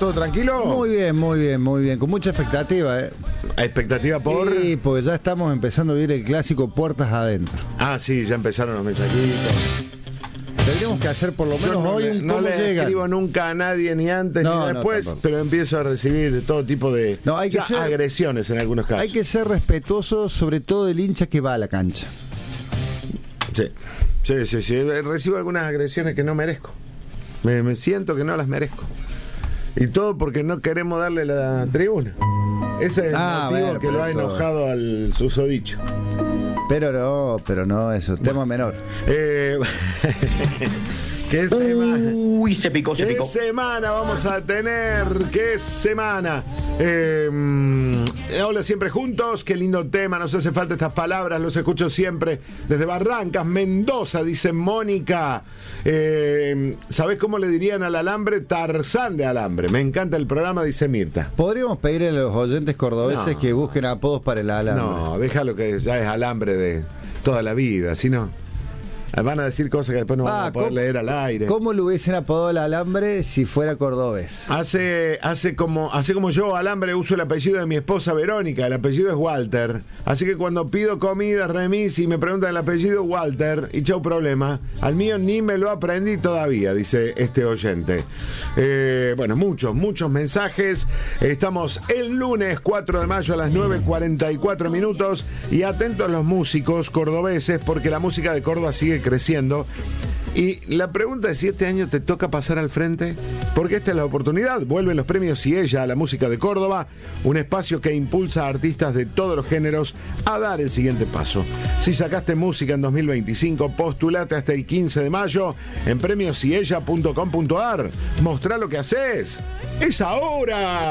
¿Todo tranquilo? Muy bien, muy bien, muy bien. Con mucha expectativa, ¿eh? ¿Expectativa por...? Sí, porque ya estamos empezando a vivir el clásico puertas adentro. Ah, sí, ya empezaron los mensajitos. Tendríamos que hacer por lo menos hoy un no cómo le llegan. escribo nunca a nadie, ni antes No, ni después, tampoco. pero empiezo a recibir de todo tipo de No, hay que ser- agresiones en algunos casos. Hay que ser respetuosos, sobre todo del hincha que va a la cancha. Sí. Recibo algunas agresiones que no merezco. Me siento que no las merezco. Y todo porque no queremos darle la tribuna. Ese es el motivo bueno, que pero lo ha eso- enojado al susodicho. Pero no, eso, tema menor. ¿Qué semana? Uy, se picó. ¿Qué semana vamos a tener? ¿Qué semana? Hola, siempre juntos. Qué lindo tema. Nos hace falta estas palabras. Los escucho siempre desde Barrancas, Mendoza, dice Mónica. ¿Sabés cómo le dirían al alambre? Tarzán de alambre. Me encanta el programa, dice Mirta. Podríamos pedirle a los oyentes cordobeses No. que busquen apodos para el alambre. No, déjalo que ya es alambre de toda la vida. Si no, van a decir cosas que después no van a poder leer al aire. ¿Cómo le hubiesen apodado el alambre si fuera cordobés? Hace como yo, alambre, uso el apellido de mi esposa Verónica. El apellido es Walter. Así que cuando pido comida, remis y me preguntan el apellido, Walter, y chau problema. Al mío ni me lo aprendí todavía, dice este oyente. Bueno, muchos mensajes. Estamos el lunes 4 de mayo a las 9:44 minutos. Y atentos los músicos cordobeses, porque la música de Córdoba sigue creciendo. Y la pregunta es si este año te toca pasar al frente, porque esta es la oportunidad. Vuelven los premios Ciella a la música de Córdoba, un espacio que impulsa a artistas de todos los géneros a dar el siguiente paso. Si sacaste música en 2025, postulate hasta el 15 de mayo en premiosciella.com.ar. Mostrá lo que haces. ¡Es ahora!